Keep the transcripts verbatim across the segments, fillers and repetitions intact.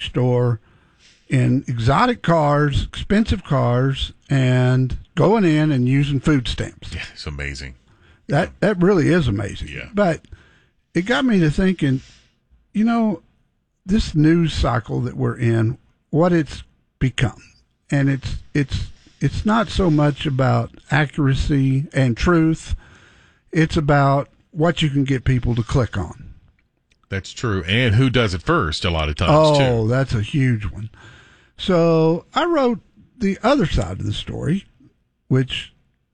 store in exotic cars, expensive cars, and going in and using food stamps. Yeah, it's amazing. That that really is amazing. Yeah. But it got me to thinking, you know, this news cycle that we're in, what it's become. And it's it's it's not so much about accuracy and truth. It's about what you can get people to click on. That's true. And who does it first a lot of times, oh, too. Oh, that's a huge one. So I wrote the other side of the story, which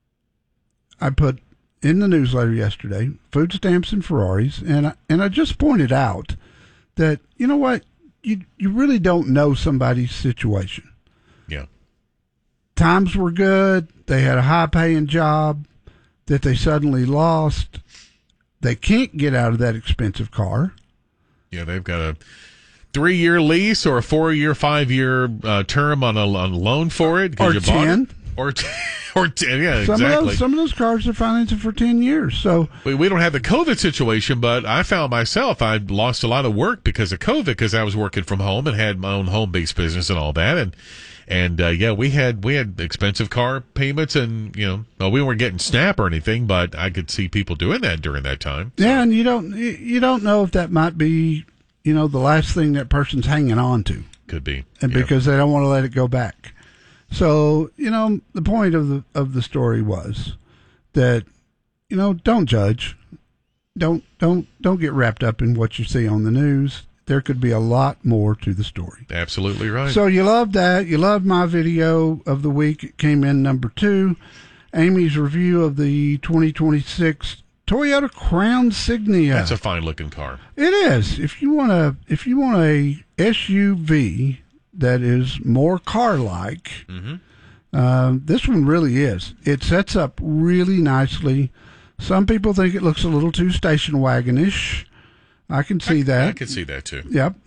I put in the newsletter yesterday, food stamps and Ferraris, and I, and I just pointed out that, you know what, you you really don't know somebody's situation. Yeah. Times were good. They had a high-paying job that they suddenly lost. They can't get out of that expensive car. Yeah, they've got a three-year lease or a four-year, five-year uh, term on a, on a loan for it. Or you ten. Bought it. Or, t- or ten, yeah, some exactly. Of those, some of those cars are financing for ten years. So we, we don't have the COVID situation, but I found myself, I lost a lot of work because of COVID because I was working from home and had my own home-based business and all that. And, and uh, yeah, we had we had expensive car payments and, you know, well, we weren't getting SNAP or anything, but I could see people doing that during that time. So. Yeah, and you don't you don't know if that might be, you know, the last thing that person's hanging on to. Could be. And yeah. because they don't want to let it go back. So, you know, the point of the of the story was that, you know, don't judge. Don't don't don't get wrapped up in what you see on the news. There could be a lot more to the story. Absolutely right. So you loved that. You loved my video of the week. It came in number two. Amy's review of the twenty twenty-six Toyota Crown Signia. That's a fine looking car. It is. If you want a if you want a S U V that is more car-like, mm-hmm. uh, this one really is. It sets up really nicely. Some people think it looks a little too station wagon-ish. I can see I, that. I can see that too. Yep.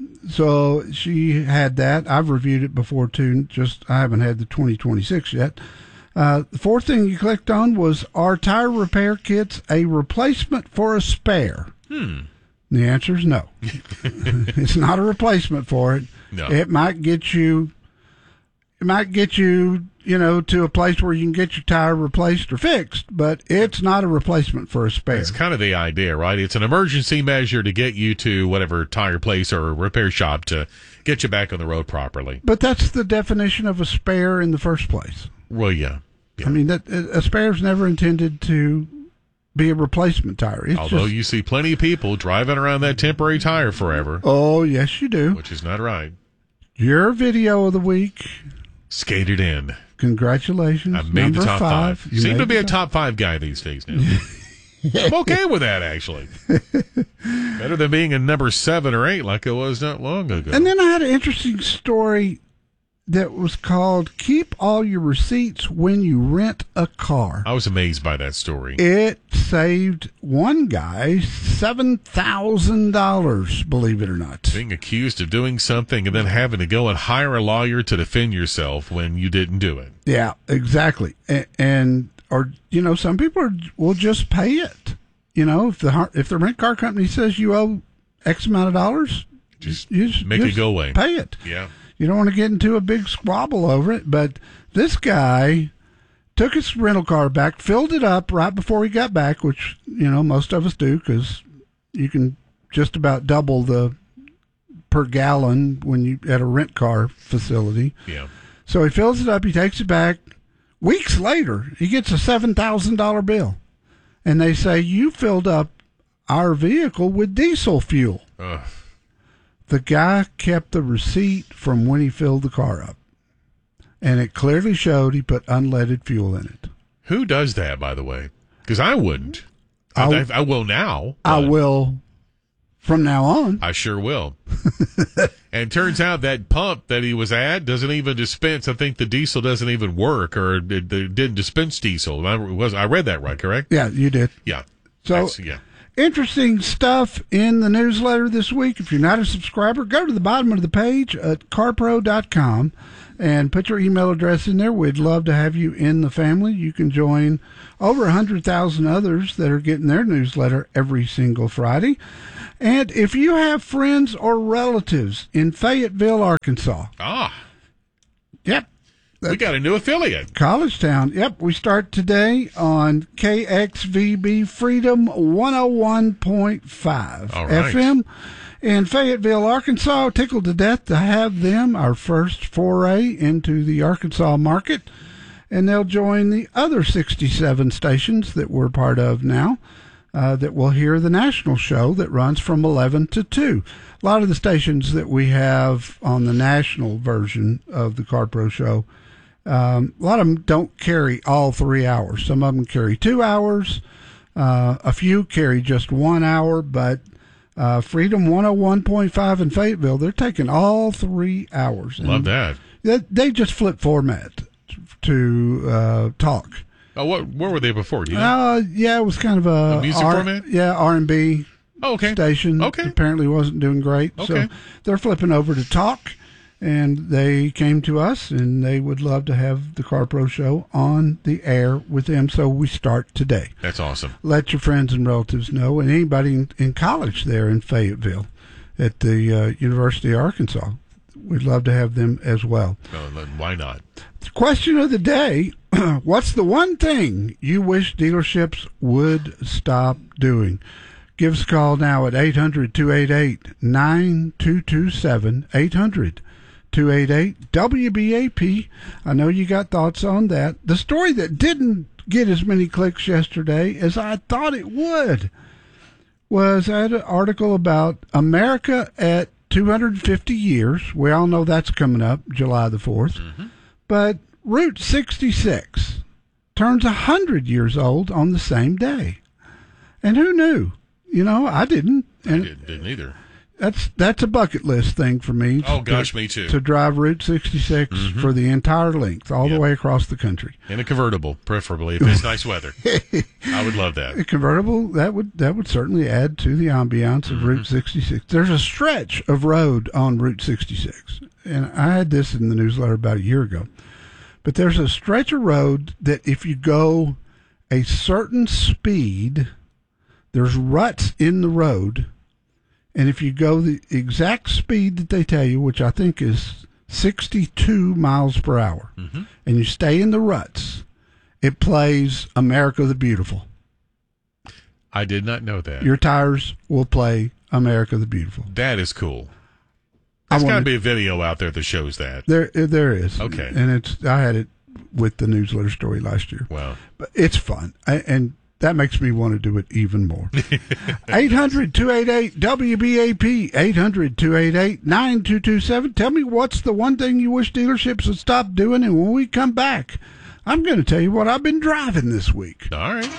So she had that. I've reviewed it before too. Just I haven't had the twenty twenty-six yet. Uh, the fourth thing you clicked on was, are tire repair kits a replacement for a spare? Hmm. The answer is no. It's not a replacement for it. No. It might get you, it might get you, you know, to a place where you can get your tire replaced or fixed, but it's not a replacement for a spare. It's kind of the idea, right? It's an emergency measure to get you to whatever tire place or repair shop to get you back on the road properly. But that's the definition of a spare in the first place. Well, yeah. yeah. I mean, that a spare is never intended to be a replacement tire. It's Although just, you see plenty of people driving around that temporary tire forever. Oh, yes, you do. Which is not right. Your video of the week. Skated in. Congratulations. I made Number the top five. five. You Seem to be a top. top five guy these days now. I'm okay with that, actually. Better than being a number seven or eight like I was not long ago. And then I had an interesting story that was called Keep All Your Receipts When You Rent a Car. I was amazed by that story. It saved one guy seven thousand dollars, believe it or not. Being accused of doing something and then having to go and hire a lawyer to defend yourself when you didn't do it. Yeah, exactly. And, and or, you know, some people are, will just pay it. You know, if the if the rent car company says you owe X amount of dollars, just, you just make just it go away. Pay it. Yeah. You don't want to get into a big squabble over it, but this guy took his rental car back, filled it up right before he got back, which, you know, most of us do because you can just about double the per gallon when you at a rent car facility. Yeah. So he fills it up, he takes it back. Weeks later, he gets a seven thousand dollars bill. And they say, you filled up our vehicle with diesel fuel. Ugh. The guy kept the receipt from when he filled the car up. And it clearly showed he put unleaded fuel in it. Who does that, by the way? Because I wouldn't. I, I, I will now. I will from now on. I sure will. And turns out that pump that he was at doesn't even dispense. I think the diesel doesn't even work, or it, it didn't dispense diesel. I, was, I read that right, correct? Yeah, you did. Yeah. So, yeah. Interesting stuff in the newsletter this week. If you're not a subscriber, go to the bottom of the page at car pro dot com and put your email address in there. We'd love to have you in the family. You can join over one hundred thousand others that are getting their newsletter every single Friday. And if you have friends or relatives in Fayetteville, Arkansas, Ah, yep, we got a new affiliate. College Town. Yep, we start today on K X V B Freedom one oh one point five All right. F M in Fayetteville, Arkansas. Tickled to death to have them, our first foray into the Arkansas market. And they'll join the other sixty-seven stations that we're part of now uh, that will hear the national show that runs from eleven to two. A lot of the stations that we have on the national version of the CarPro show, um, a lot of them don't carry all three hours. Some of them carry two hours. Uh, a few carry just one hour, but uh, Freedom one oh one point five in Fayetteville, they're taking all three hours. Love that. They, they just flip format to uh, talk. Oh, what? Where were they before? Do you know? Uh, yeah, it was kind of a, A music R, format? Yeah, R and B Oh, okay. station. Okay. Apparently wasn't doing great. Okay. So they're flipping over to talk, and they came to us, and they would love to have the CarPro show on the air with them. So we start today. That's awesome. Let your friends and relatives know, and anybody in, in college there in Fayetteville at the uh, University of Arkansas. We'd love to have them as well. Oh, then why not? The question of the day, what's the one thing you wish dealerships would stop doing? Give us a call now at eight hundred, two eight eight, nine two two seven, eight hundred, two eight eight, W B A P. I know you got thoughts on that. The story that didn't get as many clicks yesterday as I thought it would was I had an article about America at two hundred fifty years. We all know that's coming up July the fourth. Mm-hmm. But Route sixty-six turns one hundred years old on the same day. And who knew? You know, I didn't. And I didn't, didn't either. That's that's a bucket list thing for me. Oh, to, gosh, me too. To drive Route sixty-six mm-hmm. for the entire length, all yep. the way across the country. In a convertible, preferably, if it's nice weather. I would love that. A convertible, that would that would certainly add to the ambiance of mm-hmm. Route sixty-six. There's a stretch of road on Route sixty-six, and I had this in the newsletter about a year ago. But there's a stretch of road that if you go a certain speed, there's ruts in the road. And if you go the exact speed that they tell you, which I think is sixty-two miles per hour, mm-hmm. and you stay in the ruts, it plays America the Beautiful. I did not know that. Your tires will play America the Beautiful. That is cool. There's got to be a video out there that shows that. There, there is. Okay. And it's I had it with the newsletter story last year. Wow. But it's fun. I, and that makes me want to do it even more. eight hundred, two eight eight, W B A P, eight hundred, two eight eight, nine two two seven. Tell me what's the one thing you wish dealerships would stop doing, and when we come back, I'm going to tell you what I've been driving this week. All right.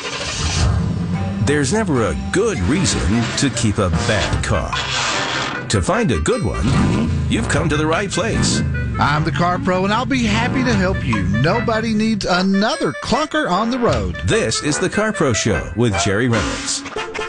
There's never a good reason to keep a bad car. To find a good one, you've come to the right place. I'm the Car Pro, and I'll be happy to help you. Nobody needs another clunker on the road. This is the Car Pro Show with Jerry Reynolds.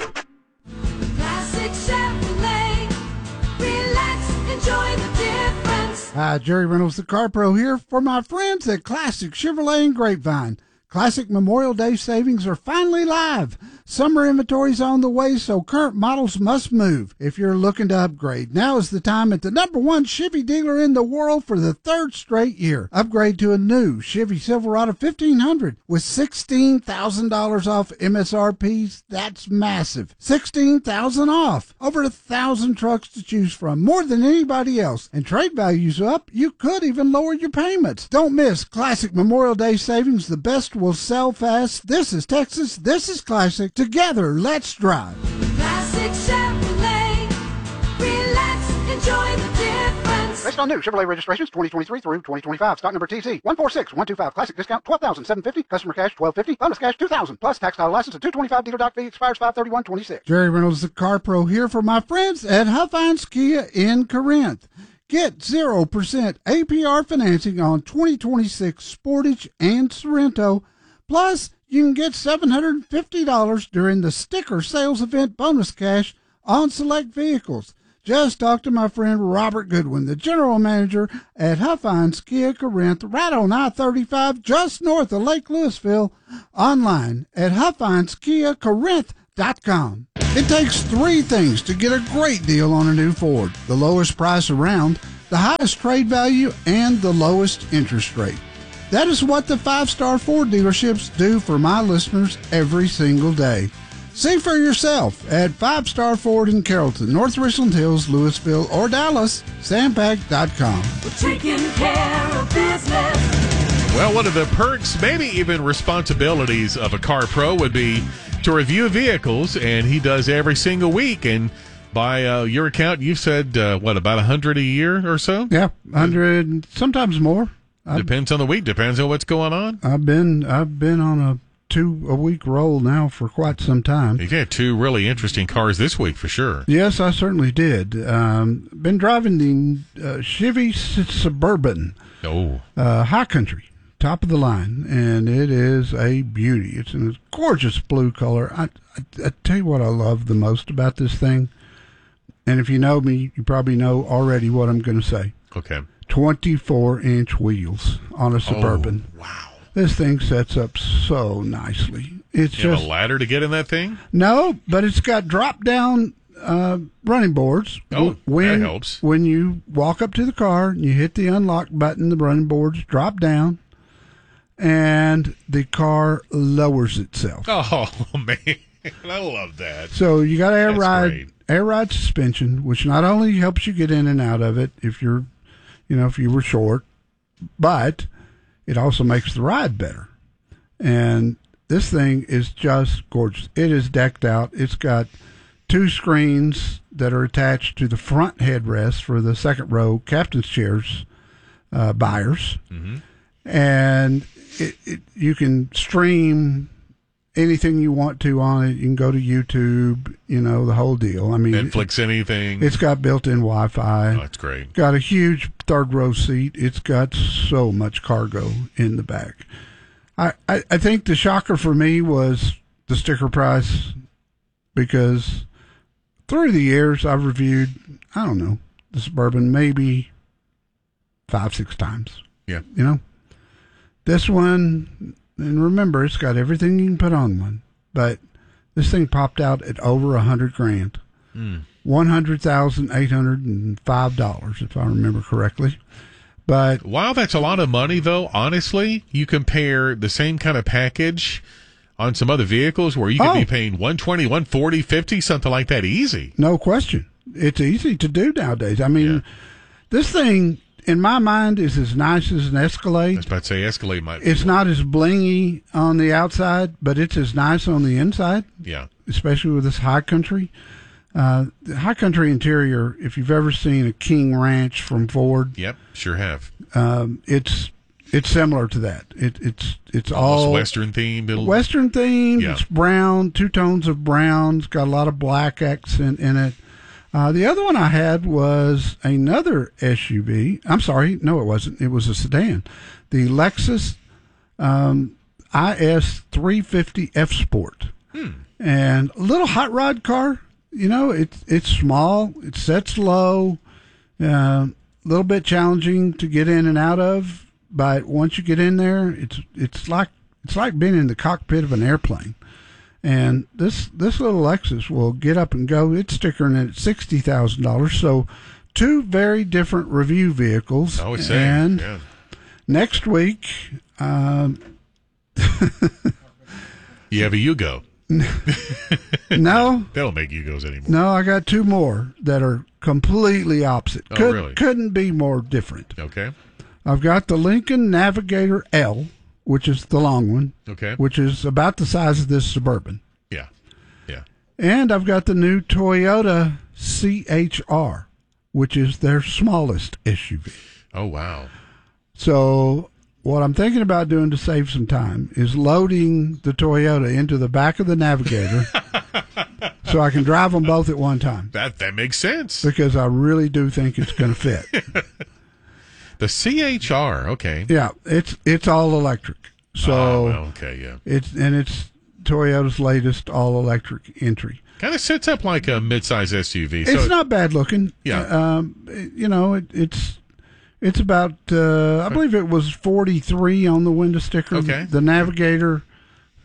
Classic Chevrolet. Relax, enjoy the difference. Hi, Jerry Reynolds, the Car Pro here for my friends at Classic Chevrolet and Grapevine. Classic Memorial Day savings are finally live. Summer inventory's on the way, so current models must move. If you're looking to upgrade, now is the time at the number one Chevy dealer in the world for the third straight year. Upgrade to a new Chevy Silverado fifteen hundred with sixteen thousand dollars off M S R Ps. That's massive. sixteen thousand dollars off. Over a thousand trucks to choose from, more than anybody else. And trade values up, you could even lower your payments. Don't miss Classic Memorial Day savings. The best will sell fast. This is Texas. This is Classic. Together, let's drive. Classic Chevrolet. Relax, enjoy the difference. Based on new Chevrolet registrations twenty twenty-three through twenty twenty-five. Stock number T C one four six one two five. Classic discount twelve thousand seven hundred fifty dollars. Customer cash twelve fifty. Bonus cash two thousand dollars. Plus tax title license and two twenty-five dealer doc fee expires five thirty-one twenty-six. Jerry Reynolds, the Car Pro here for my friends at Huffines Kia in Corinth. Get zero percent A P R financing on twenty twenty-six Sportage and Sorrento. Plus, you can get seven hundred fifty dollars during the sticker sales event bonus cash on select vehicles. Just talk to my friend Robert Goodwin, the general manager at Huffines Kia Corinth, right on I thirty-five, just north of Lake Louisville. Online at Huffines Kia Corinth dot com. It takes three things to get a great deal on a new Ford: the lowest price around, the highest trade value, and the lowest interest rate. That is what the five-star Ford dealerships do for my listeners every single day. See for yourself at Five Star Ford in Carrollton, North Richland Hills, Louisville, or Dallas. Sampac dot com. We're taking care of business. Well, one of the perks, maybe even responsibilities of a Car Pro would be to review vehicles, and he does every single week. And by uh, your account, you said, uh, what, about one hundred a year or so? Yeah, one hundred, sometimes more. I've, Depends on the week, depends on what's going on. I've been I've been on a two a week roll now for quite some time. You've had two really interesting cars this week for sure. Yes, I certainly did. Um, been driving the uh, Chevy Suburban Oh, uh, High Country, top of the line, and it is a beauty. It's in a gorgeous blue color. I, I, I tell you what I love the most about this thing, and if you know me, you probably know already what I'm going to say. okay. twenty-four inch wheels on a Suburban. Oh, wow. This thing sets up so nicely. It's You have just a ladder to get in that thing? no, but it's got drop down uh, running boards. Oh, when, that helps. When you walk up to the car and you hit the unlock button, the running boards drop down, and the car lowers itself. Oh, man. I love that. So you got air That's ride, great. air ride suspension, which not only helps you get in and out of it if you're, you know, if you were short, but it also makes the ride better. And this thing is just gorgeous. It is decked out. It's got two screens that are attached to the front headrest for the second row captain's chairs uh, buyers. Mm-hmm. And it, it, you can stream anything you want to on it. You can go to YouTube, you know, the whole deal. I mean, Netflix, anything? it's got built-in Wi-Fi. Oh, that's great. Got a huge third row seat. It's got so much cargo in the back. I, I, I think the shocker for me was the sticker price, because through the years I've reviewed, I don't know, the Suburban maybe five, six times. Yeah. You know? This one, and remember, it's got everything you can put on one, but this thing popped out at over a hundred grand. Mm. One hundred thousand eight hundred and five dollars, if I remember correctly. But Wow, that's a lot of money, though. Honestly, you compare the same kind of package on some other vehicles where you could Oh. be paying one twenty, one forty, fifty, something like that, easy. no question, it's easy to do nowadays. I mean, Yeah. this thing, in my mind, is as nice as an I Escalade. was about to say Escalade might be. It's not as blingy on the outside, but it's as nice on the inside, Yeah. especially with this High Country. Uh, the High Country interior, if you've ever seen a King Ranch from Ford, Yep, sure have. um, it's it's similar to that. It, it's it's Almost all Western themed. It'll- Western themed. Yeah. It's brown, two tones of brown. It's got a lot of black accent in it. Uh, the other one I had was another S U V. I'm sorry, no, it wasn't. It was a sedan. The Lexus um, I S three fifty F Sport, Hmm. and a little hot rod car. You know, it's it's small. It sets low. A little bit challenging to get in and out of, but once you get in there, it's it's like it's like being in the cockpit of an airplane. And this this little Lexus will get up and go. It's stickering at sixty thousand dollars. So, two very different review vehicles. I would say. And Yeah. next week, um, You have a Yugo. no, They don't make Yugos anymore. no, I got two more that are completely opposite. Oh, Could, really? Couldn't be more different. Okay. I've got the Lincoln Navigator L, which is the long one, Okay. which is about the size of this Suburban. Yeah. Yeah. And I've got the new Toyota C H R, which is their smallest S U V. Oh, wow. So what I'm thinking about doing to save some time is loading the Toyota into the back of the Navigator so I can drive them both at one time, That that makes sense. because I really do think it's going to fit. The C H R. Okay. Yeah, it's it's all electric. So Oh, well, okay, yeah. it's and it's Toyota's latest all electric entry. Kind of sets up like a midsize S U V. So It's not bad looking. Yeah. Um, it- you know, it, it's it's about uh, I believe it was forty-three on the window sticker. Okay. The Navigator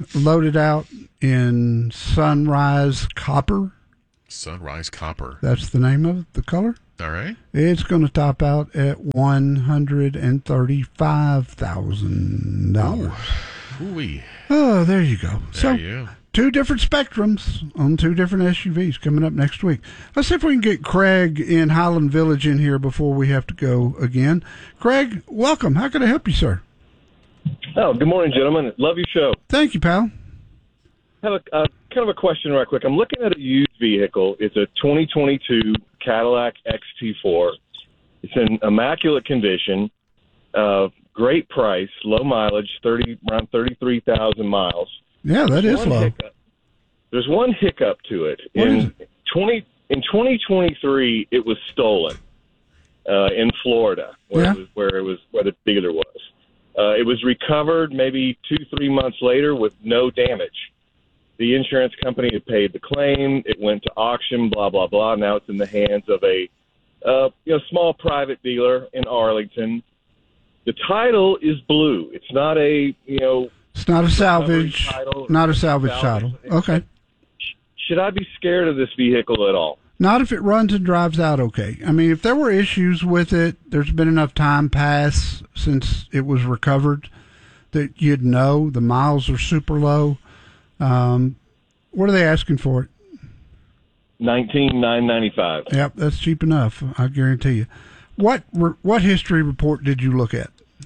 loaded out in Sunrise Copper. Sunrise Copper. That's the name of it, the color. All right. It's going to top out at one hundred thirty-five thousand dollars. Ooh-wee. Oh, there you go. There So, you go. two different spectrums on two different S U Vs coming up next week. Let's see if we can get Craig in Highland Village in here before we have to go again. Craig, welcome. How can I help you, sir? Oh, good morning, gentlemen. Love your show. Thank you, pal. I have a uh, kind of a question right quick. I'm looking at a used vehicle. It's a twenty twenty-two Cadillac X T four. It's in immaculate condition, uh, great price, low mileage, thirty around thirty-three thousand miles. Yeah, that is One low. hiccup. There's one hiccup to it. What is In twenty in twenty twenty-three, it was stolen uh, in Florida, where Yeah. it was where it was where the dealer was. Uh, it was recovered maybe two three months later with no damage. The insurance company had paid the claim. It went to auction. Blah blah blah. Now it's in the hands of a uh, you know small private dealer in Arlington. The title is blue. It's not a you know. It's not a salvage, title. not a salvage Salvage. title. Okay. Should I be scared of this vehicle at all? Not if it runs and drives out okay. I mean, if there were issues with it, there's been enough time pass since it was recovered that you'd know the miles are super low. Um, what are they asking for it? Nineteen nine ninety five. Yep, that's cheap enough. I guarantee you. What what history report did you look at?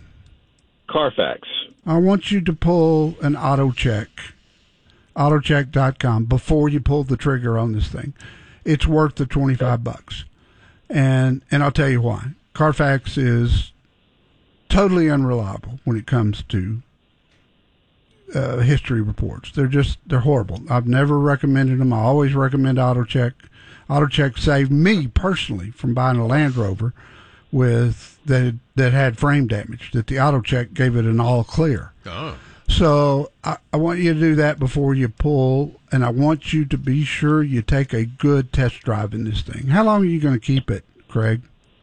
Carfax. I want you to pull an auto check, auto check dot com, before you pull the trigger on this thing. It's worth the twenty-five bucks. And and I'll tell you why. Carfax is totally unreliable when it comes to uh, history reports. They're just, they're horrible. I've never recommended them. I always recommend AutoCheck. AutoCheck saved me personally from buying a Land Rover with that that had frame damage, that the AutoCheck gave it an all clear. Oh. So I, I want you to do that before you pull, and I want you to be sure you take a good test drive in this thing. How long are you going to keep it, Craig?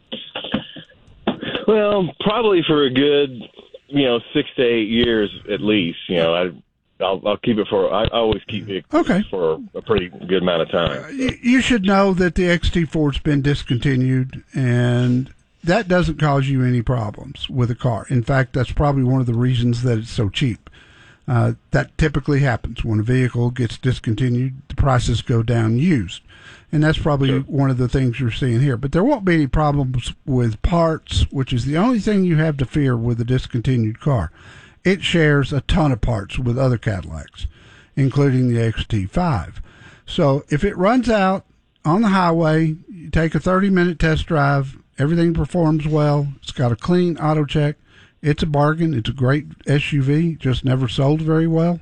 Well, probably for a good, you know, six to eight years at least. You know, I, I'll, I'll keep it for. I always keep it Okay. for a pretty good amount of time. You, you should know that the X T four's been discontinued, and that doesn't cause you any problems with a car. In fact, that's probably one of the reasons that it's so cheap. Uh, that typically happens when a vehicle gets discontinued. The prices go down used, and that's probably Sure. one of the things you're seeing here. But there won't be any problems with parts, which is the only thing you have to fear with a discontinued car. It shares a ton of parts with other Cadillacs, including the X T five. So if it runs out on the highway, you take a thirty-minute test drive, everything performs well, it's got a clean auto check, it's a bargain, it's a great S U V, just never sold very well,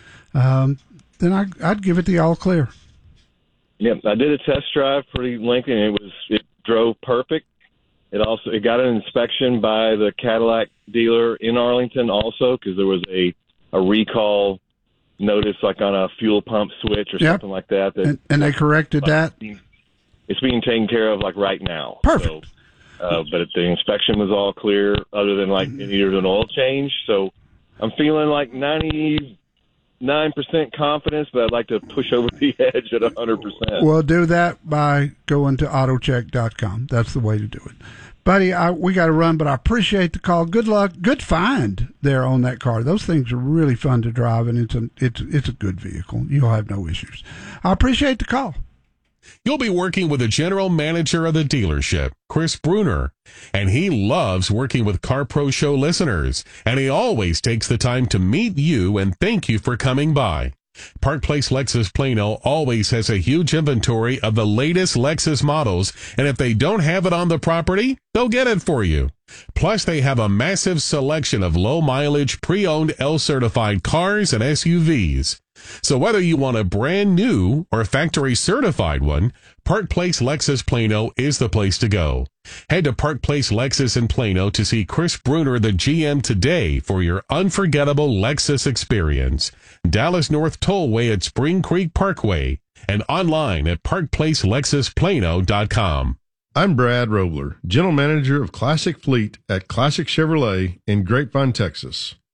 um, then I, I'd give it the all clear. Yep, I did a test drive, pretty lengthy, and it was it drove perfect. It also it got an inspection by the Cadillac dealer in Arlington also, because there was a a recall notice like on a fuel pump switch or Yep. something like that. that And, and they corrected that. It's being taken care of like right now. Perfect. So, uh, but the inspection was all clear, other than like it needed an oil change. So I'm feeling like ninety-nine percent confidence, but I'd like to push over the edge at one hundred percent. Well, do that by going to auto check dot com. That's the way to do it. Buddy, I, we got to run, but I appreciate the call. Good luck. Good find there on that car. Those things are really fun to drive, and it's a, it's, it's a good vehicle. You'll have no issues. I appreciate the call. You'll be working with the general manager of the dealership, Chris Bruner, and he loves working with Car Pro Show listeners, and he always takes the time to meet you and thank you for coming by. Park Place Lexus Plano always has a huge inventory of the latest Lexus models, and if they don't have it on the property, they'll get it for you. Plus, they have a massive selection of low-mileage, pre-owned L-certified cars and S U Vs. So whether you want a brand new or factory certified one, Park Place Lexus Plano is the place to go. Head to Park Place Lexus in Plano to see Chris Bruner, the G M, today for your unforgettable Lexus experience. Dallas North Tollway at Spring Creek Parkway and online at park place lexus plano dot com. I'm Brad Robler, General Manager of Classic Fleet at Classic Chevrolet in Grapevine, Texas.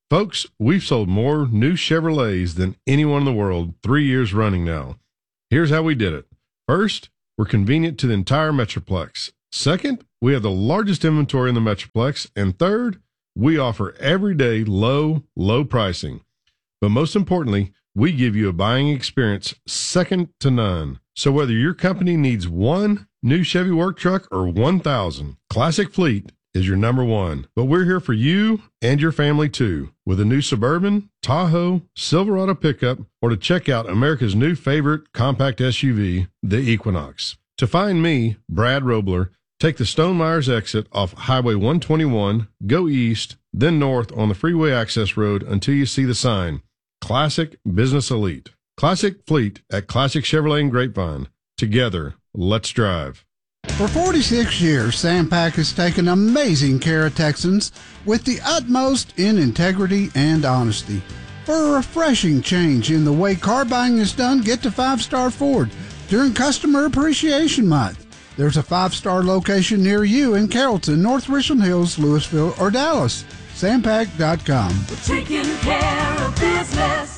Folks, we've sold more new Chevrolets than anyone in the world three years running now. Here's how we did it. First, we're convenient to the entire Metroplex. Second, we have the largest inventory in the Metroplex. And third, we offer everyday low, low pricing. But most importantly, we give you a buying experience second to none. So whether your company needs one new Chevy work truck or one thousand, Classic Fleet is your number one. But we're here for you and your family too, with a new Suburban, Tahoe, Silverado pickup, or to check out America's new favorite compact S U V, the Equinox. To find me, Brad Robler, take the Stone Myers exit off Highway one twenty-one, go east, then north on the freeway access road until you see the sign, Classic Business Elite. Classic Fleet at Classic Chevrolet and Grapevine. Together, let's drive. For forty-six years, Sampac has taken amazing care of Texans with the utmost in integrity and honesty. For a refreshing change in the way car buying is done, get to Five Star Ford during Customer Appreciation Month. There's a five-star location near you in Carrollton, North Richland Hills, Louisville, or Dallas. Sampac dot com. We're taking care of business.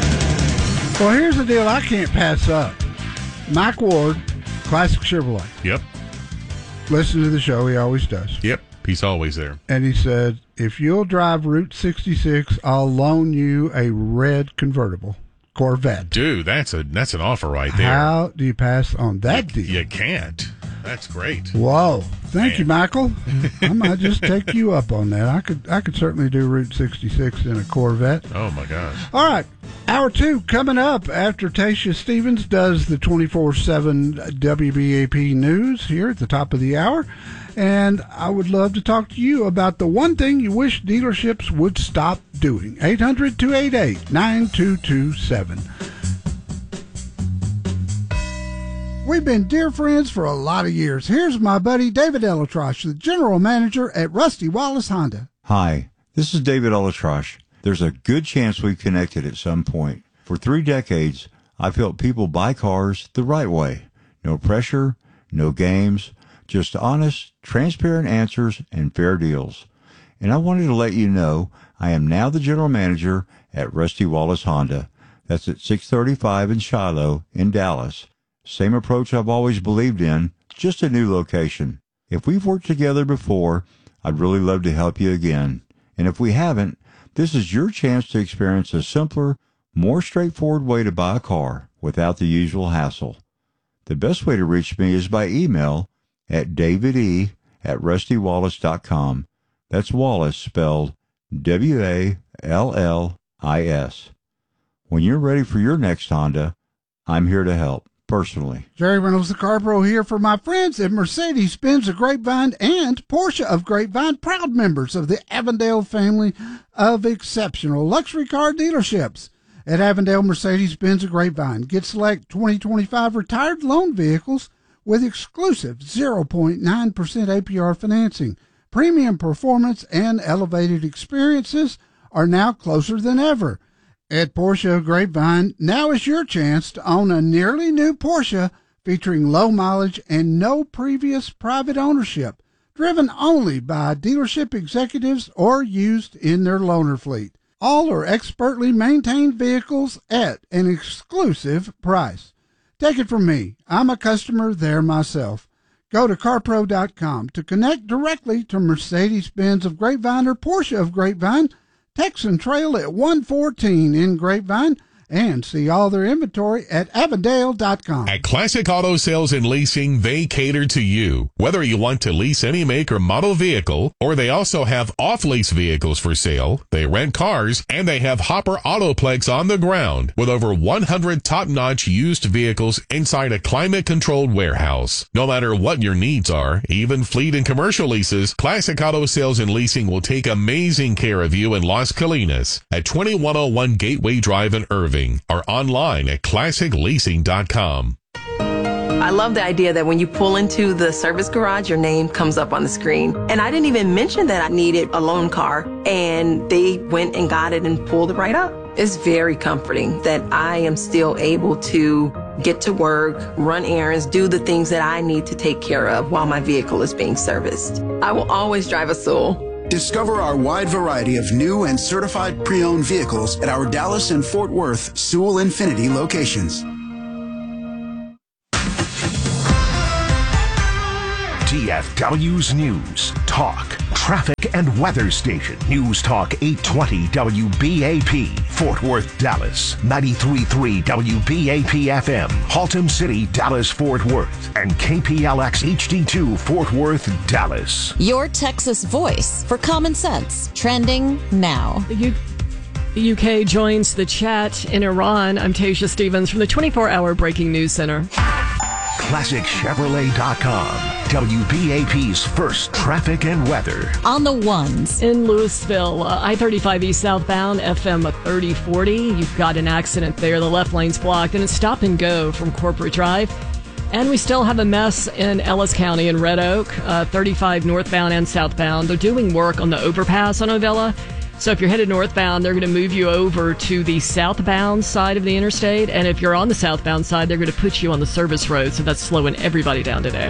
Well, here's the deal I can't pass up. Mike Ward, Classic Chevrolet. Yep. Listen to the show. He always does. Yep. He's always there. And he said, if you'll drive Route sixty-six, I'll loan you a red convertible Corvette. Dude, that's a that's an offer right there. How do you pass on that you, deal? You can't. That's great. Whoa. Thank Man. you, Michael. I might just take you up on that. I could I could certainly do Route sixty-six in a Corvette. Oh, my gosh. All right. Hour two coming up after Tasha Stevens does the twenty-four seven W B A P news here at the top of the hour. And I would love to talk to you about the one thing you wish dealerships would stop doing. eight hundred, two eight eight, nine two two seven. We've been dear friends for a lot of years. Here's my buddy David Elatrosh, the general manager at Rusty Wallace Honda. Hi, this is David Elatrosh. There's a good chance we've connected at some point. For three decades, I've helped people buy cars the right way. No pressure, no games, just honest, transparent answers and fair deals. And I wanted to let you know I am now the general manager at Rusty Wallace Honda. That's at six thirty-five in Shiloh in Dallas. Same approach I've always believed in, just a new location. If we've worked together before, I'd really love to help you again. And if we haven't, this is your chance to experience a simpler, more straightforward way to buy a car without the usual hassle. The best way to reach me is by email at david e at rusty wallace dot com. That's Wallace spelled W A L L I S. When you're ready for your next Honda, I'm here to help. Personally. Jerry Reynolds, the Car Pro, here for my friends at Mercedes-Benz of Grapevine and Porsche of Grapevine, proud members of the Avondale family of exceptional luxury car dealerships. At Avondale Mercedes-Benz of Grapevine, get select twenty twenty-five retired loan vehicles with exclusive zero point nine percent A P R financing. Premium performance and elevated experiences are now closer than ever. At Porsche of Grapevine, now is your chance to own a nearly new Porsche featuring low mileage and no previous private ownership, driven only by dealership executives or used in their loaner fleet. All are expertly maintained vehicles at an exclusive price. Take it from me. I'm a customer there myself. Go to car pro dot com to connect directly to Mercedes-Benz of Grapevine or Porsche of Grapevine, Texan Trail at one fourteen in Grapevine, and see all their inventory at avondale dot com. At Classic Auto Sales and Leasing, they cater to you. Whether you want to lease any make or model vehicle, or they also have off-lease vehicles for sale, they rent cars, and they have Hopper Autoplex on the ground with over one hundred top-notch used vehicles inside a climate-controlled warehouse. No matter what your needs are, even fleet and commercial leases, Classic Auto Sales and Leasing will take amazing care of you in Las Colinas at twenty-one oh one Gateway Drive in Irving, or online at classic leasing dot com. I love the idea that when you pull into the service garage, your name comes up on the screen. And I didn't even mention that I needed a loan car, and they went and got it and pulled it right up. It's very comforting that I am still able to get to work, run errands, do the things that I need to take care of while my vehicle is being serviced. I will always drive a Soul. Discover our wide variety of new and certified pre-owned vehicles at our Dallas and Fort Worth Sewell Infinity locations. D F W's News, Talk, Traffic, and Weather Station. News Talk eight twenty W B A P, Fort Worth, Dallas. ninety-three point three W B A P F M, Haltom City, Dallas, Fort Worth. And K P L X H D two, Fort Worth, Dallas. Your Texas voice for common sense. Trending now. The, U- the U K joins the chat in Iran. I'm Tasia Stevens from the twenty-four hour Breaking News Center. Classic Chevrolet dot com. W B A P's first traffic and weather. On the ones. In Louisville, uh, I thirty-five East southbound, F M thirty forty. You've got an accident there. The left lane's blocked, and it's stop and go from Corporate Drive. And we still have a mess in Ellis County in Red Oak, uh, thirty-five northbound and southbound. They're doing work on the overpass on Ovella. So if you're headed northbound, they're going to move you over to the southbound side of the interstate. And if you're on the southbound side, they're going to put you on the service road. So that's slowing everybody down today.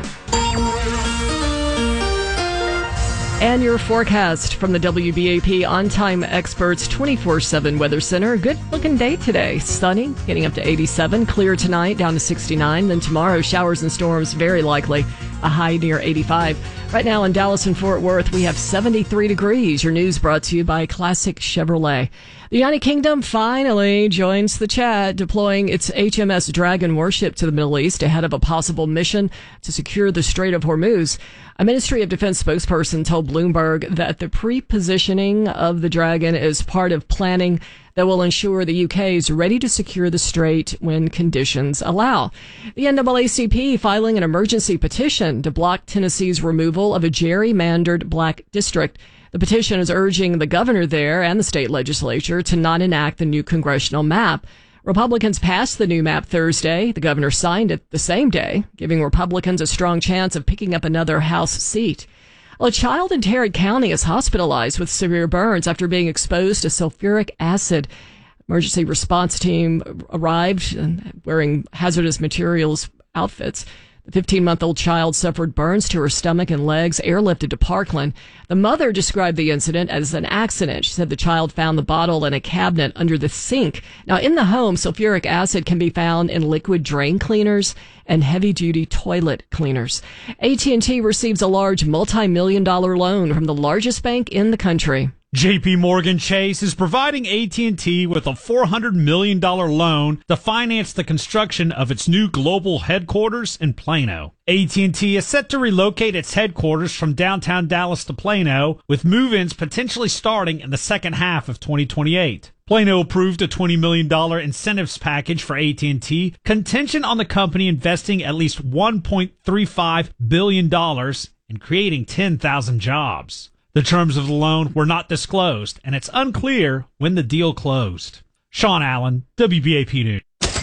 And your forecast from the W B A P On-Time Experts twenty-four seven Weather Center. Good looking day today. Sunny, getting up to eighty-seven. Clear tonight, down to sixty-nine. Then tomorrow, showers and storms, very likely. A high near eighty-five. Right now in Dallas and Fort Worth, we have seventy-three degrees. Your news brought to you by Classic Chevrolet. The United Kingdom finally joins the chat, deploying its H M S Dragon warship to the Middle East ahead of a possible mission to secure the Strait of Hormuz. A Ministry of Defense spokesperson told Bloomberg that the pre-positioning of the Dragon is part of planning that will ensure the U K is ready to secure the strait when conditions allow. The N double A C P filing an emergency petition to block Tennessee's removal of a gerrymandered black district. The petition is urging the governor there and the state legislature to not enact the new congressional map. Republicans passed the new map Thursday. The governor signed it the same day, giving Republicans a strong chance of picking up another House seat. A child in Tarrant County is hospitalized with severe burns after being exposed to sulfuric acid. Emergency response team arrived wearing hazardous materials outfits. The fifteen-month-old child suffered burns to her stomach and legs, airlifted to Parkland. The mother described the incident as an accident. She said the child found the bottle in a cabinet under the sink. Now, in the home, sulfuric acid can be found in liquid drain cleaners and heavy-duty toilet cleaners. A T and T receives a large multi-million dollar loan from the largest bank in the country. J P Morgan Chase is providing A T and T with a four hundred million dollars loan to finance the construction of its new global headquarters in Plano. A T and T is set to relocate its headquarters from downtown Dallas to Plano, with move-ins potentially starting in the second half of twenty twenty-eight. Plano approved a twenty million dollars incentives package for A T and T, contingent on the company investing at least one point three five billion dollars and creating ten thousand jobs. The terms of the loan were not disclosed, and it's unclear when the deal closed. Sean Allen, W B A P News.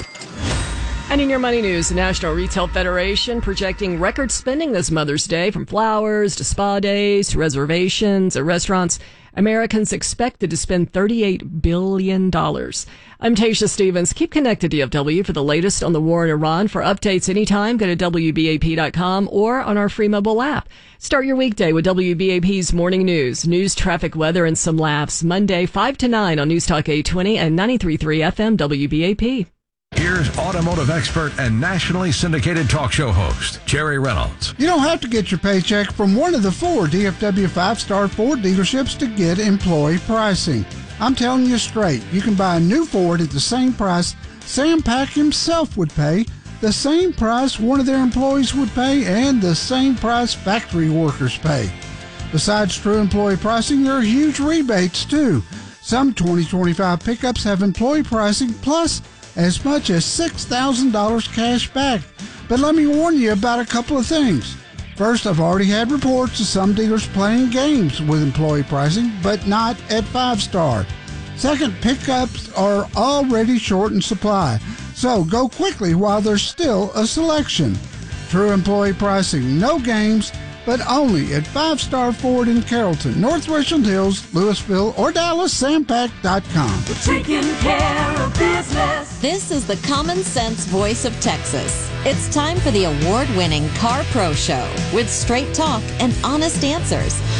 And in your money news, the National Retail Federation projecting record spending this Mother's Day, from flowers to spa days to reservations at restaurants. Americans expected to spend thirty-eight billion dollars. I'm Tasia Stevens. Keep connected to D F W for the latest on the war in Iran. For updates anytime, go to W B A P dot com or on our free mobile app. Start your weekday with W B A P's Morning News. News, traffic, weather, and some laughs. Monday, five to nine on News Talk eight twenty and ninety-three point three F M W B A P. Here's automotive expert and nationally syndicated talk show host, Jerry Reynolds. You don't have to get your paycheck from one of the four D F W five-star Ford dealerships to get employee pricing. I'm telling you straight, you can buy a new Ford at the same price Sam Pack himself would pay, the same price one of their employees would pay, and the same price factory workers pay. Besides true employee pricing, there are huge rebates too. Some twenty twenty-five pickups have employee pricing plus as much as six thousand dollars cash back. But let me warn you about a couple of things. First, I've already had reports of some dealers playing games with employee pricing, but not at Five Star. Second, pickups are already short in supply, so go quickly while there's still a selection. True employee pricing, no games, but only at Five Star Ford in Carrollton, North Richland Hills, Louisville, or Dallas, sam pack dot com. Taking care of business. This is the common sense voice of Texas. It's time for the award-winning Car Pro Show with straight talk and honest answers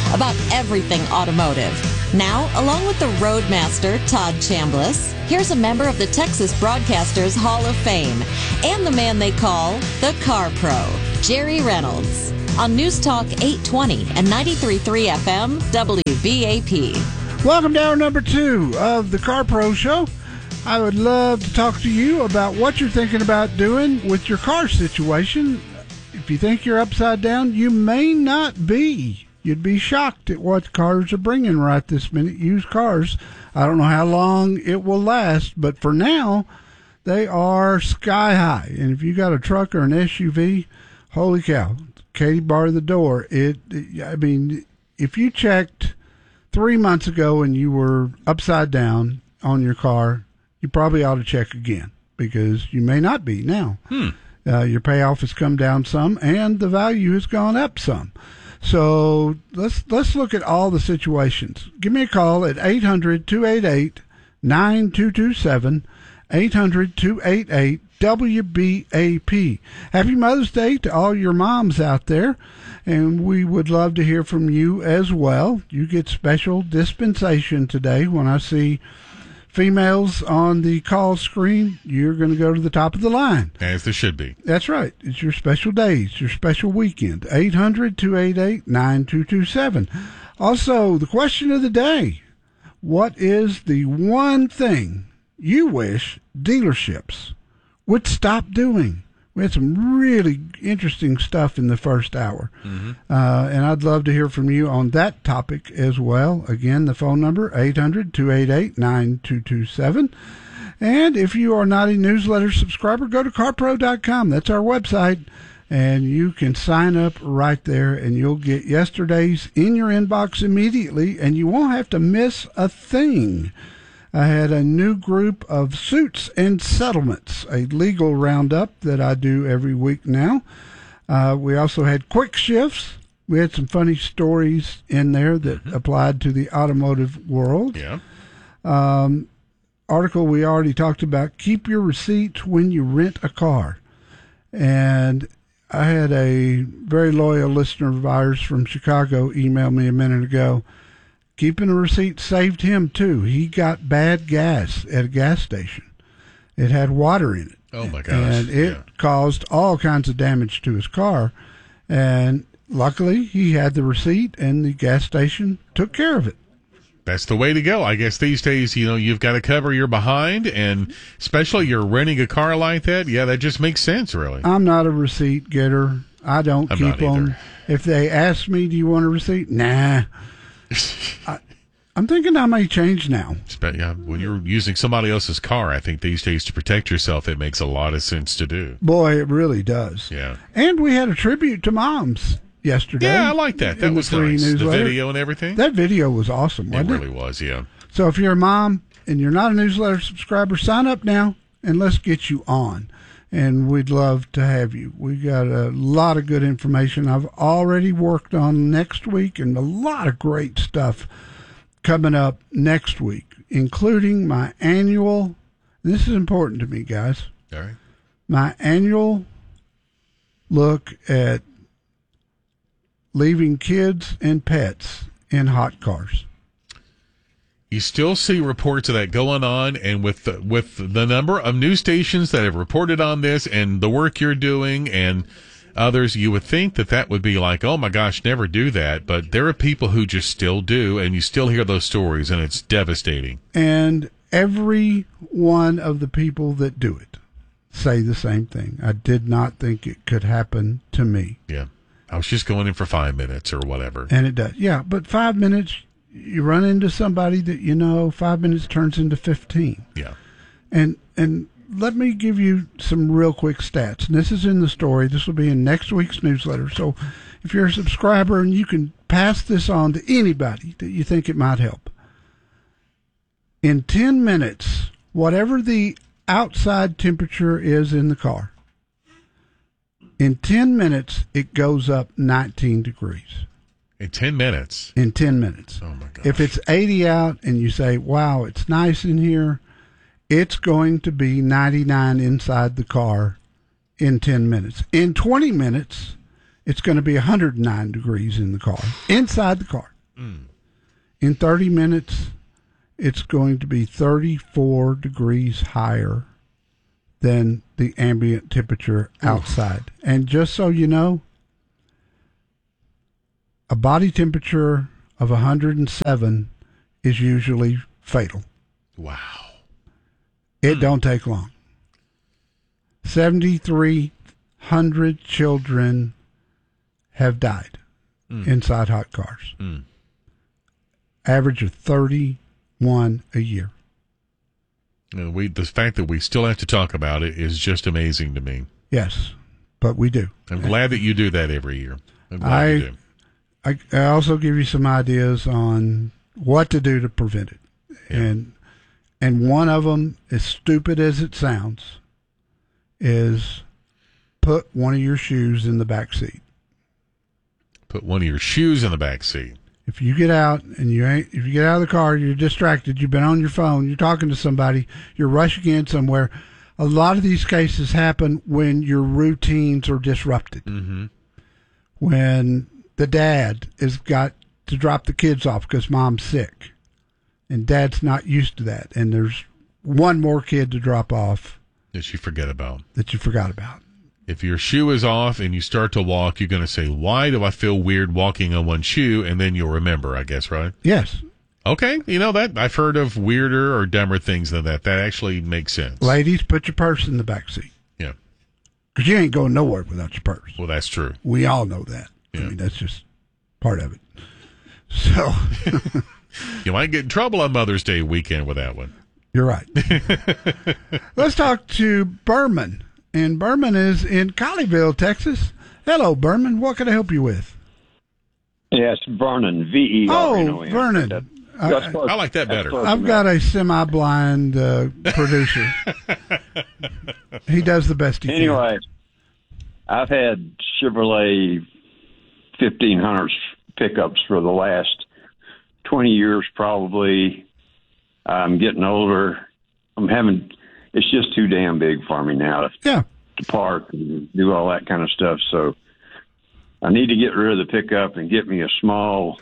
about everything automotive. Now, along with the Roadmaster, Todd Chambliss, here's a member of the Texas Broadcasters Hall of Fame and the man they call the Car Pro, Jerry Reynolds, on News Talk eight twenty and ninety-three point three F M W B A P. Welcome to hour number two of the Car Pro Show. I would love to talk to you about what you're thinking about doing with your car situation. If you think you're upside down, you may not be. You'd be shocked at what cars are bringing right this minute, used cars. I don't know how long it will last, but for now, they are sky high. And if you got a truck or an S U V, holy cow, Katie barred the door. It, I mean, if you checked three months ago and you were upside down on your car, you probably ought to check again because you may not be now. Hmm. Uh, your payoff has come down some and the value has gone up some. So let's let's look at all the situations. Give me a call at eight hundred, two eight eight, nine two two seven, eight hundred, two eight eight, W B A P. Happy Mother's Day to all your moms out there, and we would love to hear from you as well. You get special dispensation today. When I see females on the call screen, you're going to go to the top of the line. As there should be. That's right. It's your special day. It's your special weekend. eight hundred, two eight eight, nine two two seven. Also, the question of the day. What is the one thing you wish dealerships would stop doing? We had some really interesting stuff in the first hour. Mm-hmm. Uh, and I'd love to hear from you on that topic as well. Again, the phone number, eight hundred, two eight eight, nine two two seven. And if you are not a newsletter subscriber, go to car pro dot com. That's our website. And you can sign up right there, and you'll get yesterday's in your inbox immediately, and you won't have to miss a thing. I had a new group of suits and settlements, a legal roundup that I do every week now. Uh, we also had quick shifts. We had some funny stories in there that mm-hmm. applied to the automotive world. Yeah. Um, article we already talked about, keep your receipts when you rent a car. And I had a very loyal listener of ours from Chicago email me a minute ago. Keeping a receipt saved him, too. He got bad gas at a gas station. It had water in it. Oh, my gosh. And it yeah. caused all kinds of damage to his car. And luckily, he had the receipt, and the gas station took care of it. That's the way to go. I guess these days, you know, you've got to cover your behind, and especially you're renting a car like that. Yeah, that just makes sense, really. I'm not a receipt getter. I don't I'm keep them. If they ask me, do you want a receipt? Nah. I, I'm thinking I may change now. Yeah, when you're using somebody else's car, I think these days to protect yourself, it makes a lot of sense to do. Boy, it really does. Yeah. And we had a tribute to moms yesterday. Yeah, I like that. That was nice. The video and everything. That video was awesome, wasn't it? It really was, yeah. So if you're a mom and you're not a newsletter subscriber, sign up now and let's get you on. And we'd love to have you. We got a lot of good information I've already worked on next week, and a lot of great stuff coming up next week, including my annual, this is important to me, guys. All right. My annual look at leaving kids and pets in hot cars. You still see reports of that going on, and with the, with the number of news stations that have reported on this and the work you're doing and others, you would think that that would be like, oh my gosh, never do that. But there are people who just still do, and you still hear those stories, and it's devastating. And every one of the people that do it say the same thing. I did not think it could happen to me. Yeah. I was just going in for five minutes or whatever. And it does. Yeah, but five minutes... You run into somebody that you know, five minutes turns into fifteen. Yeah. And and let me give you some real quick stats. And this is in the story. This will be in next week's newsletter. So if you're a subscriber and you can pass this on to anybody that you think it might help. In ten minutes, whatever the outside temperature is in the car, in ten minutes, it goes up nineteen degrees. In ten minutes? In ten minutes. Oh, my gosh. If it's eighty out and you say, wow, it's nice in here, it's going to be ninety-nine inside the car in ten minutes. In twenty minutes, it's going to be one hundred nine degrees in the car, inside the car. Mm. In thirty minutes, it's going to be thirty-four degrees higher than the ambient temperature outside. Oof. And just so you know, a body temperature of one hundred seven is usually fatal. Wow. It mm. don't take long. seventy-three hundred children have died mm. inside hot cars. Mm. Average of thirty-one a year. And we, the fact that we still have to talk about it is just amazing to me. Yes, but we do. I'm glad that you do that every year. I'm glad I, you do. I, I also give you some ideas on what to do to prevent it. Yeah. And and one of them, as stupid as it sounds, is put one of your shoes in the back seat. Put one of your shoes in the back seat. If you get out and you ain't, if you get out of the car, you're distracted, you've been on your phone, you're talking to somebody, you're rushing in somewhere. A lot of these cases happen when your routines are disrupted. Mm-hmm. When the dad has got to drop the kids off because mom's sick, and dad's not used to that, and there's one more kid to drop off that you forget about. That you forgot about. If your shoe is off and you start to walk, you're going to say, why do I feel weird walking on one shoe? And then you'll remember, I guess, right? Yes. Okay. You know, that I've heard of weirder or dumber things than that. That actually makes sense. Ladies, put your purse in the back seat. Yeah. Because you ain't going nowhere without your purse. Well, that's true. We all know that. Yeah. I mean, that's just part of it. So. You might get in trouble on Mother's Day weekend with that one. You're right. Let's talk to Berman. And Berman is in Colleyville, Texas. Hello, Berman. What can I help you with? Yes, Vernon, V E R. Oh, Vernon. I, I like that better. I've got a semi-blind uh, producer. He does the best he anyway, can. Anyway, I've had Chevrolet fifteen hundreds pickups for the last twenty years probably. I'm getting older. I'm having... It's just too damn big for me now to, yeah. to park and do all that kind of stuff. So I need to get rid of the pickup and get me a small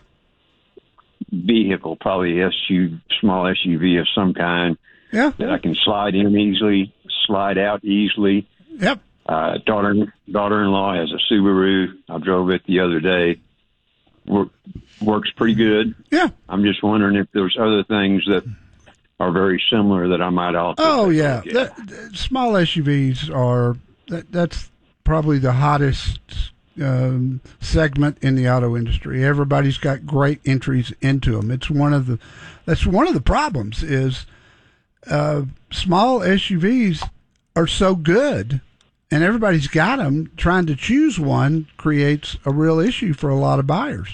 vehicle, probably S U V, small S U V of some kind yeah. that I can slide in easily, slide out easily. Yep. Uh, daughter, daughter-in-law has a Subaru. I drove it the other day. Work, works pretty good. Yeah. I'm just wondering if there's other things that are very similar that I might also. Oh yeah, the, the small S U Vs are that, that's probably the hottest um, segment in the auto industry. Everybody's got great entries into them. It's one of the that's one of the problems is uh, small S U Vs are so good, and everybody's got them. Trying to choose one creates a real issue for a lot of buyers.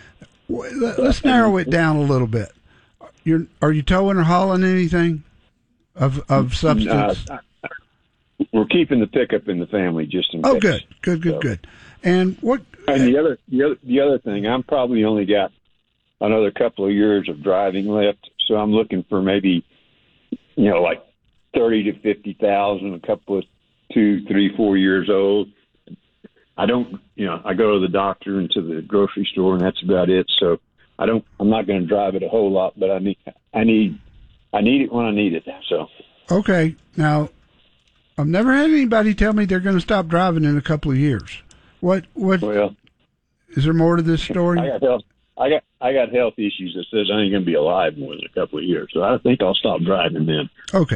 Let's narrow it down a little bit. You're, are you towing or hauling anything of of substance? Uh, we're keeping the pickup in the family just in oh, case. good, good, good, so. good. And what? And the other, the other, the other thing, I'm probably only got another couple of years of driving left, so I'm looking for maybe, you know, like thirty to fifty thousand, a couple of two, three, four years old. I don't, you know, I go to the doctor and to the grocery store, and that's about it. So. I don't. I'm not going to drive it a whole lot, but I need. I need. I need it when I need it. So. Okay. Now, I've never had anybody tell me they're going to stop driving in a couple of years. What? What? Well, is there more to this story? I got health. I got. I got health issues that says I ain't going to be alive more than a couple of years. So I think I'll stop driving then. Okay.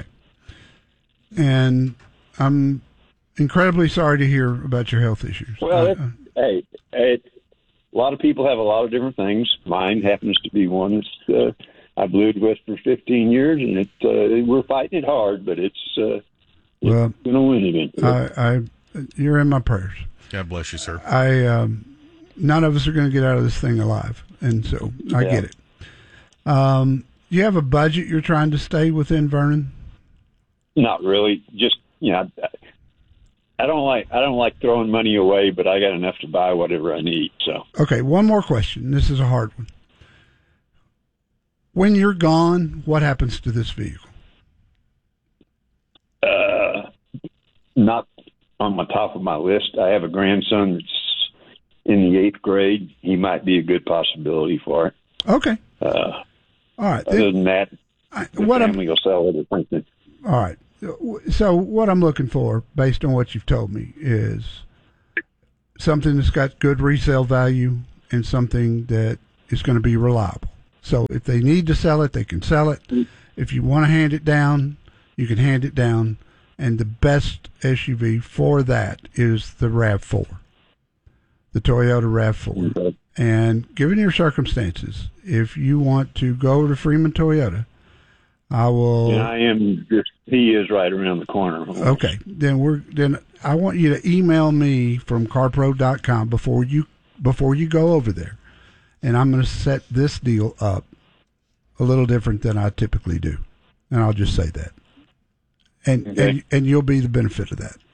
And I'm incredibly sorry to hear about your health issues. Well, uh, it, hey, it. A lot of people have a lot of different things. Mine happens to be one that's uh, I've lived with for fifteen years, and it uh, we're fighting it hard, but it's, uh, well, it's going to win eventually. I, I, you're in my prayers. God bless you, sir. I um, none of us are going to get out of this thing alive, and so I yeah. get it. Um, you have a budget you're trying to stay within, Vernon? Not really. Just you know. I, I don't like I don't like throwing money away, but I got enough to buy whatever I need. So okay, one more question. This is a hard one. When you're gone, what happens to this vehicle? Uh, not on the top of my list. I have a grandson that's in the eighth grade. He might be a good possibility for it. Okay. Uh, All right. Other than that, I, the what family I'm, will sell it or something. All right. So what I'm looking for, based on what you've told me, is something that's got good resale value and something that is going to be reliable. So if they need to sell it, they can sell it. If you want to hand it down, you can hand it down. And the best S U V for that is the RAV four, the Toyota RAV four. Okay. And given your circumstances, if you want to go to Freeman Toyota, I will. Yeah, I am. Just, he is right around the corner. Okay, then we're then. I want you to email me from car pro dot com before you before you go over there, and I'm going to set this deal up a little different than I typically do, and I'll just say that, and okay. and and you'll be the benefit of that.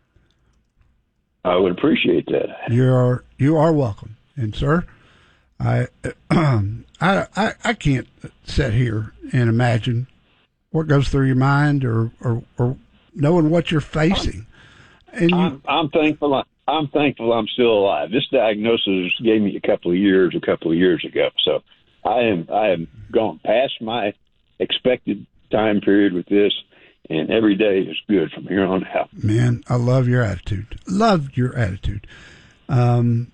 I would appreciate that. You are you are welcome, and sir, I I I, I can't sit here and imagine what goes through your mind, or or, or knowing what you're facing. And you, I'm, I'm thankful. I'm thankful I'm still alive. This diagnosis gave me a couple of years, a couple of years ago. So I am I am gone past my expected time period with this, and every day is good from here on out. Man, I love your attitude. Love your attitude. Um,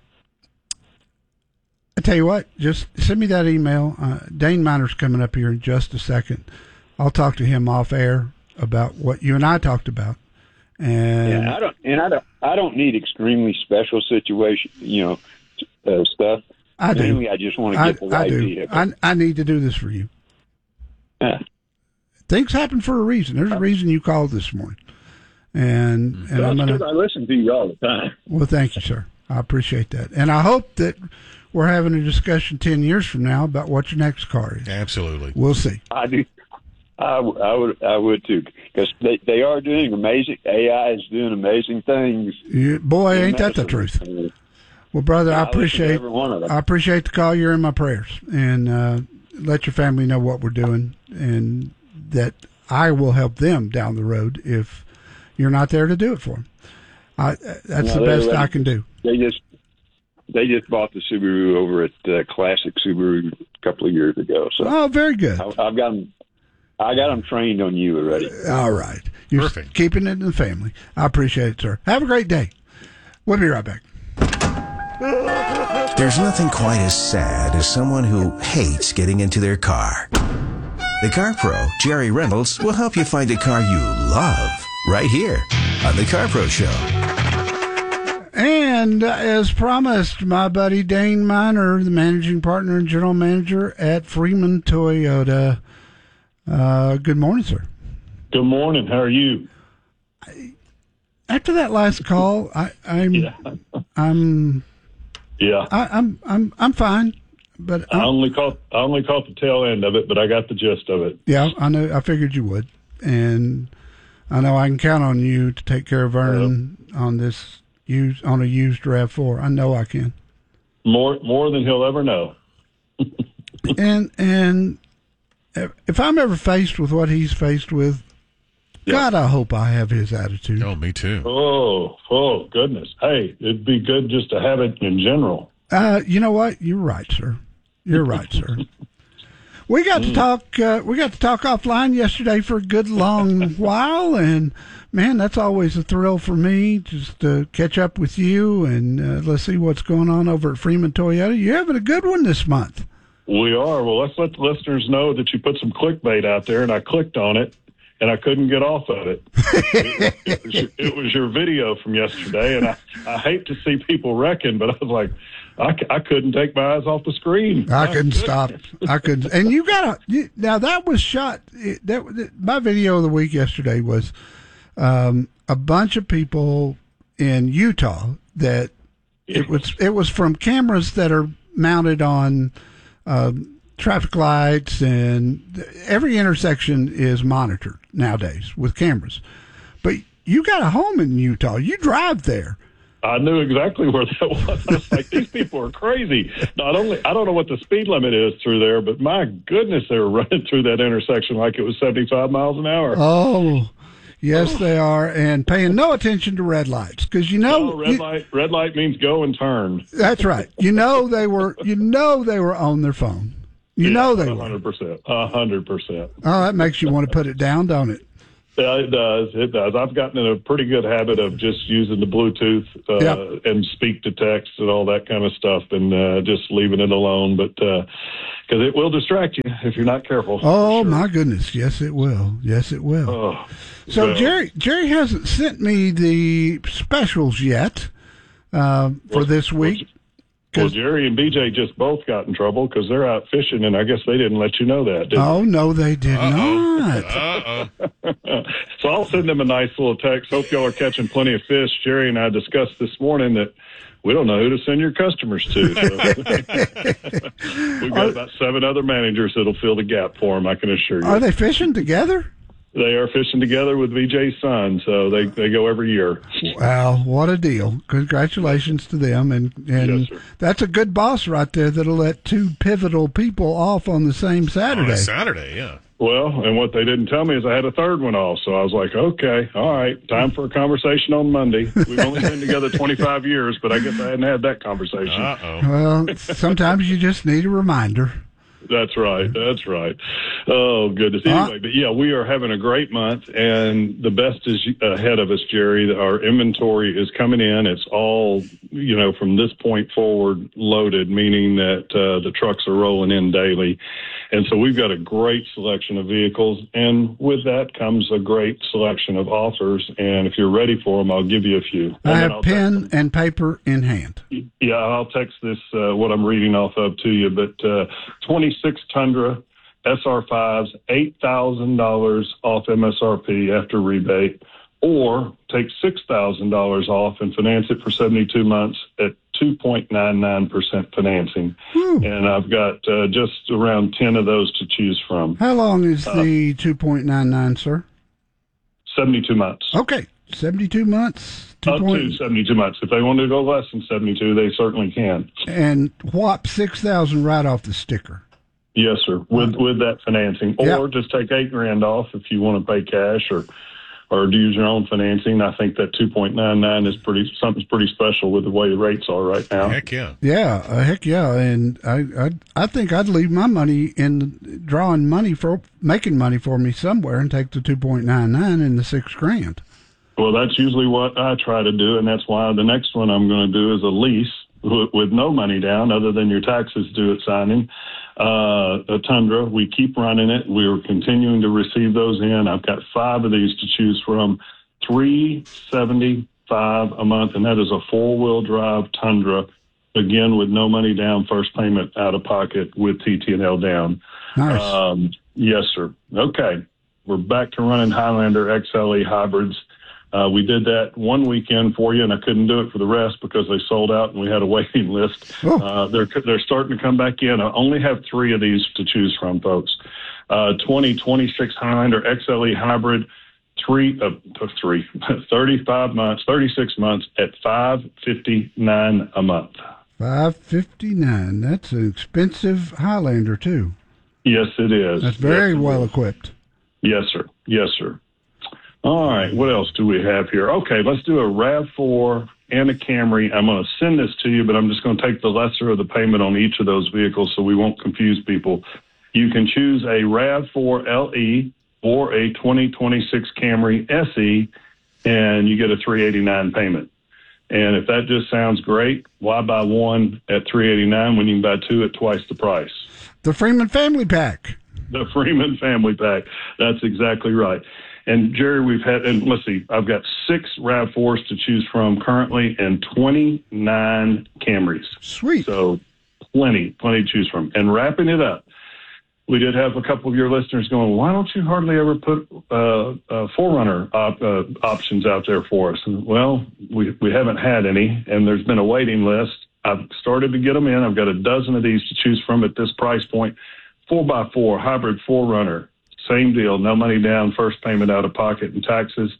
I tell you what, just send me that email. Uh, Dane Miner's coming up here in just a second. I'll talk to him off air about what you and I talked about. And yeah, I don't, and I don't, I don't need extremely special situation, you know, uh, stuff. I do. Mainly, I just want to get the right I do. vehicle. I, I need to do this for you. Yeah. Things happen for a reason. There's a reason you called this morning, and and That's I'm gonna. good. I listen to you all the time. Well, thank you, sir. I appreciate that, and I hope that we're having a discussion ten years from now about what your next car is. Absolutely. We'll see. I do. I, w- I would. I would too, because they they are doing amazing. A I is doing amazing things. Yeah, boy, ain't that the truth? Well, brother, I appreciate every one of them. I appreciate the call. You're in my prayers, and uh, let your family know what we're doing, and that I will help them down the road if you're not there to do it for them. I, that's No, the best they- I can do. They just they just bought the Subaru over at uh, Classic Subaru a couple of years ago. So Oh, very good. I, I've got them. I got them trained on you already. All right. You're Perfect. keeping it in the family. I appreciate it, sir. Have a great day. We'll be right back. There's nothing quite as sad as someone who hates getting into their car. The Car Pro, Jerry Reynolds, will help you find a car you love right here on The Car Pro Show. And uh, as promised, my buddy Dane Miner, the managing partner and general manager at Freeman Toyota. Uh, good morning, sir. Good morning. How are you? After that last call, I, I'm, Yeah. I'm, Yeah. I, I'm, I'm, I'm fine. But I I'm, only caught I only caught the tail end of it, but I got the gist of it. yeah, I know. I figured you would, and I know I can count on you to take care of Vernon on this used on a used RAV four. I know I can. More more than he'll ever know. and and if I'm ever faced with what he's faced with, God, I hope I have his attitude. Oh, me too. Oh, oh goodness. Hey, it'd be good just to have it in general. Uh, you know what? You're right, sir. You're right, sir. We got to talk. Uh, we got to talk offline yesterday for a good long while, and man, that's always a thrill for me just to catch up with you and uh, let's see what's going on over at Freeman Toyota. You're having a good one this month. We are. Well, let's let the listeners know that you put some clickbait out there, and I clicked on it, and I couldn't get off of it. it, it, was, your, it was your video from yesterday, and I, I hate to see people wrecking, but I was like, I, I couldn't take my eyes off the screen. I couldn't stop. I couldn't. And you got to now. That was shot. It, that, that my video of the week yesterday was um, a bunch of people in Utah that it was. It was from cameras that are mounted on um, traffic lights, and every intersection is monitored nowadays with cameras. But you got a home in Utah. You drive there. I knew exactly where that was. I was like, these people are crazy. Not only, I don't know what the speed limit is through there, but my goodness, they were running through that intersection like it was seventy-five miles an hour. Oh, yes, they are, and paying no attention to red lights because you know Oh, red you- light. Red light means go and turn. that's right. You know they were. You know they were on their phone. You yeah, know they one were. hundred percent. one hundred percent. Oh, that makes you want to put it down, don't it? Yeah, it does. It does. I've gotten in a pretty good habit of just using the Bluetooth uh, Yep. and speak to text and all that kind of stuff, and uh, just leaving it alone. But because uh, it will distract you if you're not careful. Oh my goodness! Yes, it will. Yes, it will. Oh, so well. Jerry, Jerry hasn't sent me the specials yet uh, for Well, this week. Well, Jerry and B J just both got in trouble because they're out fishing, and I guess they didn't let you know that, did Oh no, they did not. they? So I'll send them a nice little text. Hope y'all are catching plenty of fish. Jerry and I discussed this morning that we don't know who to send your customers to. So. We've got about seven other managers that'll fill the gap for them, I can assure you. Are they fishing together? They are fishing together with V J's son, so they, they go every year. Wow, what a deal! Congratulations to them, and and Yes, that's a good boss right there that'll let two pivotal people off on the same Saturday. On a Saturday, yeah. Well, and what they didn't tell me is I had a third one off, so I was like, okay, all right, time for a conversation on Monday. We've only been together twenty-five years, but I guess I hadn't had that conversation. Uh-oh. Well, sometimes you just need a reminder. That's right. That's right. Oh, goodness. Anyway, but yeah, we are having a great month, and the best is ahead of us, Jerry. Our inventory is coming in. It's all, you know, from this point forward loaded, meaning that uh, the trucks are rolling in daily. And so we've got a great selection of vehicles, and with that comes a great selection of offers. And if you're ready for them, I'll give you a few. I And then have I'll pen and paper in hand. Yeah, I'll text this, uh, what I'm reading off of to you, but uh, twenty-six Tundra S R fives, eight thousand dollars off M S R P after rebate, or take six thousand dollars off and finance it for seventy-two months at two point nine nine percent financing. Whew. And I've got uh, just around ten of those to choose from. How long is Uh, the two point nine nine, sir? seventy-two months. Okay, seventy-two months. Up to seventy-two months. If they want to go less than seventy-two, they certainly can. And whop six thousand right off the sticker. Yes, sir. With with that financing, or Yep. just take eight grand off if you want to pay cash, or or use your own financing. I think that two point nine nine is pretty something's pretty special with the way the rates are right now. Heck yeah. Yeah, uh, heck yeah, and I, I I think I'd leave my money in drawing money for making money for me somewhere and take the two point nine nine and the six grand. Well, that's usually what I try to do, and that's why the next one I'm going to do is a lease with, with no money down other than your taxes due at signing. Uh, a Tundra, we keep running it. We're continuing to receive those in. I've got five of these to choose from. three seventy-five a month, and that is a four-wheel drive Tundra, again with no money down, first payment out of pocket with T T and L down. Nice. Um, yes, sir. Okay, we're back to running Highlander X L E hybrids. Uh, we did that one weekend for you, and I couldn't do it for the rest because they sold out and we had a waiting list. Oh. Uh, they're they're starting to come back in. I only have three of these to choose from, folks. Uh, twenty twenty-six Highlander X L E hybrid, three uh, three thirty-five months, thirty-six months at five fifty-nine a month. Five fifty nine. That's an expensive Highlander too. Yes, it is. That's very Yes, it well is. equipped. Yes, sir. Yes, sir. All right, what else do we have here? Okay, let's do a RAV four and a Camry. I'm going to send this to you, but I'm just going to take the lesser of the payment on each of those vehicles so we won't confuse people. You can choose a RAV four L E or a twenty twenty-six Camry S E, and you get a three eighty-nine payment. And if that just sounds great, why buy one at three eighty-nine when you can buy two at twice the price? The Freeman Family Pack. The Freeman Family Pack. That's exactly right. And Jerry, we've had, and let's see, I've got six RAV fours to choose from currently and twenty-nine Camrys. Sweet. So plenty, plenty to choose from. And wrapping it up, we did have a couple of your listeners going, why don't you hardly ever put uh, uh, four runner op- uh, options out there for us? And, well, we, we haven't had any, and there's been a waiting list. I've started to get them in. I've got a dozen of these to choose from at this price point. four by four hybrid four runner. Same deal, no money down, first payment out of pocket and taxes,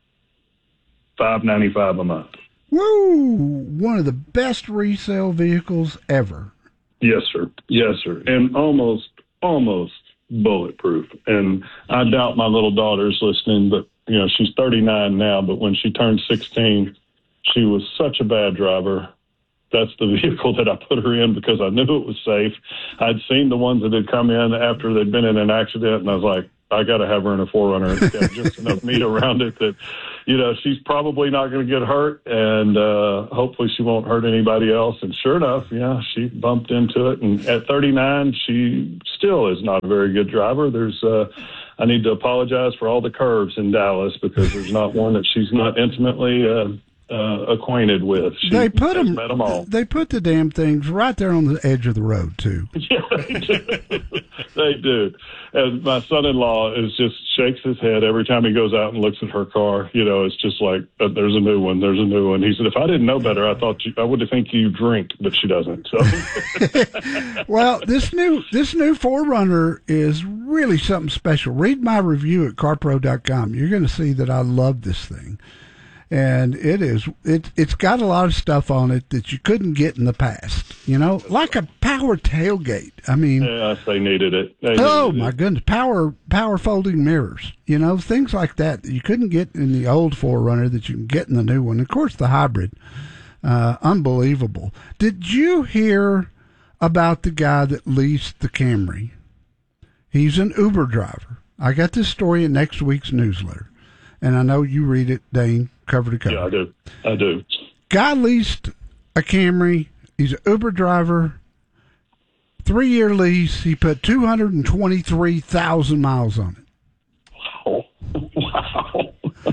five ninety-five a month. Woo! One of the best resale vehicles ever. Yes, sir. Yes, sir. And almost, almost bulletproof. And I doubt my little daughter's listening, but, you know, she's thirty-nine now, but when she turned sixteen, she was such a bad driver. that's the vehicle that I put her in because I knew it was safe. I'd seen the ones that had come in after they'd been in an accident, and I was like, I got to have her in a four runner. It's got just enough meat around it that, you know, she's probably not going to get hurt, and uh, hopefully she won't hurt anybody else. And sure enough, yeah, she bumped into it. And at thirty-nine, she still is not a very good driver. There's, uh, I need to apologize for all the curves in Dallas because there's not one that she's not intimately uh, uh, acquainted with. She They put them. met them all. They put the damn things right there on the edge of the road too. Yeah, they do. They do. And my son-in-law is just shakes his head every time he goes out and looks at her car. You know, it's just like, uh, there's a new one, there's a new one. He said, if I didn't know better, I thought you, I would think you drink, but she doesn't. So, Well, this new this new four runner is really something special. Read my review at car pro dot com. You're going to see that I love this thing. And it is, it, it's got a lot of stuff on it that you couldn't get in the past, you know, like a power tailgate. I mean, yes, they needed it. They needed oh my it. goodness, power, power folding mirrors, you know, things like that that you couldn't get in the old four runner that you can get in the new one. Of course, the hybrid, uh, unbelievable. Did you hear about the guy that leased the Camry? He's an Uber driver. I got this story in next week's newsletter, and I know you read it, Dane, cover to cover. Yeah, I do. I do. Guy leased a Camry. He's an Uber driver. Three-year lease. He put two hundred twenty-three thousand miles on it. Wow. Wow.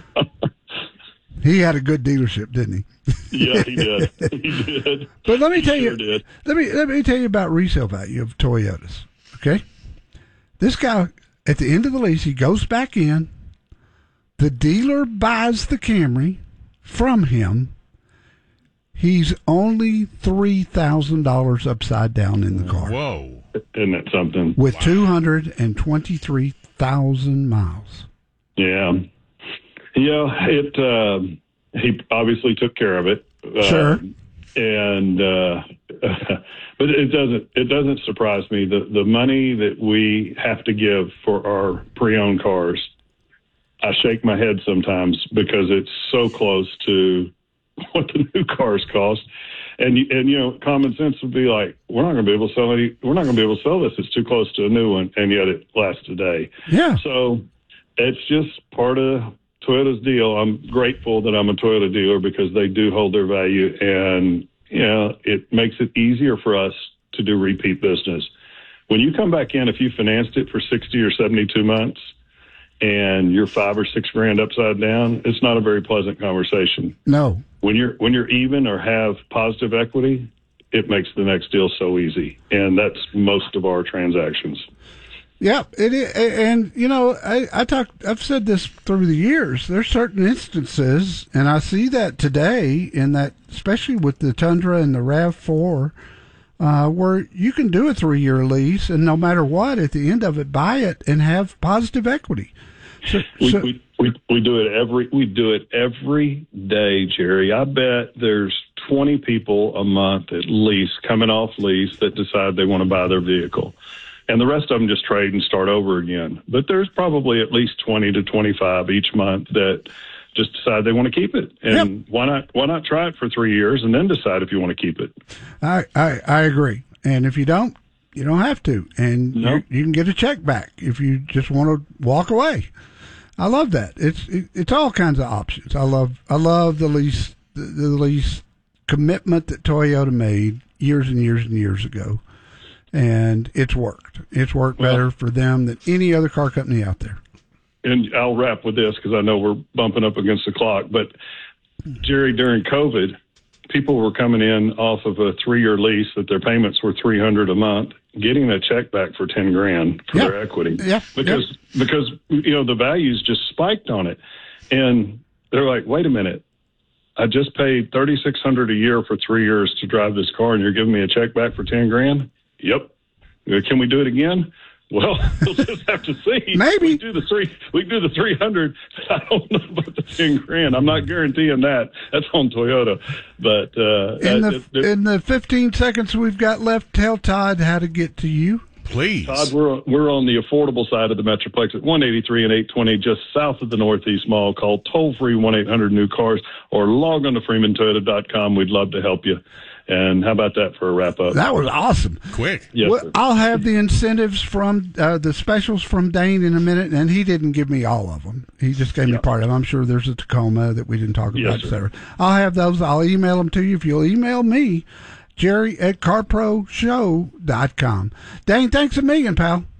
He had a good dealership, didn't he? Yeah, he did. He did. But let me He tell sure you, did. let me let me tell you about resale value of Toyotas. Okay, this guy at the end of the lease, he goes back in. The dealer buys the Camry from him. He's only three thousand dollars upside down in the car. Whoa. Isn't that something? With wow. two hundred twenty-three thousand miles. Yeah. Yeah, it. Uh, he obviously took care of it. Sure. Uh, and, uh, but it doesn't, it doesn't surprise me. The, the money that we have to give for our pre-owned cars, I shake my head sometimes because it's so close to what the new cars cost. And, and, you know, common sense would be like, we're not going to be able to sell any, we're not going to be able to sell this. It's too close to a new one. And yet it lasts a day. Yeah. So it's just part of Toyota's deal. I'm grateful that I'm a Toyota dealer because they do hold their value. And, you know, it makes it easier for us to do repeat business. When you come back in, if you financed it for sixty or seventy-two months, and you're five or six grand upside down, it's not a very pleasant conversation. No. When you're when you're even or have positive equity, it makes the next deal so easy, and that's most of our transactions. Yeah, it is, and you know, I I talk. I've said this through the years. There's certain instances, and I see that today in that, especially with the Tundra and the RAV four. Uh, where you can do a three-year lease, and no matter what, at the end of it, buy it and have positive equity. So, we, so, we, we we do it every we do it every day, Jerry. I bet there's twenty people a month at least coming off lease that decide they want to buy their vehicle, and the rest of them just trade and start over again. But there's probably at least twenty to twenty-five each month that just decide they want to keep it. And yep. why not why not try it for three years and then decide if you want to keep it? I, I, I agree. And if you don't, you don't have to. And nope. you, you can get a check back if you just want to walk away. I love that. It's it, it's all kinds of options. I love I love the lease the, the lease commitment that Toyota made years and years and years ago. And it's worked. It's worked well, better for them than any other car company out there. And I'll wrap with this because I know we're bumping up against the clock. But, Jerry, during COVID, people were coming in off of a three-year lease that their payments were three hundred dollars a month, getting a check back for ten grand for yep. their equity. Yeah. Because, yep. because, you know, the values just spiked on it. And they're like, wait a minute. I just paid thirty-six hundred dollars a year for three years to drive this car, and you're giving me a check back for ten grand? Yep. Can we do it again? Well, we'll just have to see. Maybe we do the three. We do the three hundred. I don't know about the ten grand. I'm not guaranteeing that. That's on Toyota. But uh, in the it, it, in the fifteen seconds we've got left, tell Todd how to get to you. Please, Todd. We're we're on the affordable side of the Metroplex at one eighty-three and eight twenty, just south of the Northeast Mall. Call toll free one eight hundred new cars or log on to Freeman Toyota dot com. We'd love to help you. And how about that for a wrap up? That was awesome. Quick. Yes, well, sir. I'll have the incentives from uh, the specials from Dane in a minute, and he didn't give me all of them. He just gave me part of them. I'm sure there's a Tacoma that we didn't talk about, Yes, et sir. cetera. I'll have those. I'll email them to you if you'll email me, Jerry at car pro show dot com. Dane, thanks a million, pal.